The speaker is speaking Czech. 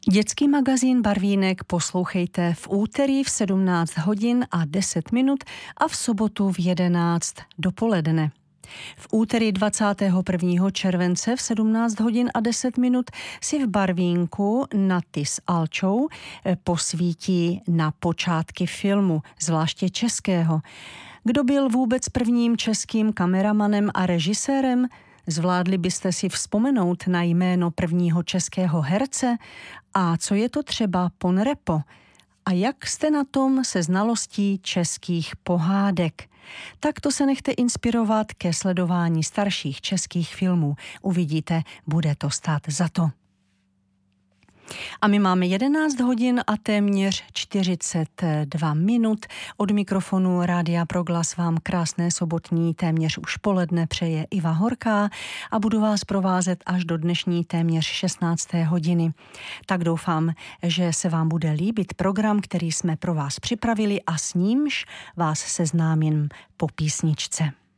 Dětský magazín Barvínek poslouchejte v úterý v 17 hodin a 10 minut a v sobotu v 11 dopoledne. V úterý 21. července v 17 hodin a 10 minut si v Barvínku Naty s Alčou posvítí na počátky filmu, zvláště českého. Kdo byl vůbec prvním českým kameramanem a režisérem? Zvládli byste si vzpomenout na jméno prvního českého herce? A co je to třeba Ponrepo? A jak jste na tom se znalostí českých pohádek? Tak to se nechte inspirovat ke sledování starších českých filmů. Uvidíte, bude to stát za to. A my máme 11 hodin a téměř 42 minut. Od mikrofonu Rádia Proglas vám krásné sobotní téměř už poledne přeje Iva Horká a budu vás provázet až do dnešní téměř 16. hodiny. Tak doufám, že se vám bude líbit program, který jsme pro vás připravili a s nímž vás seznámím po písničce.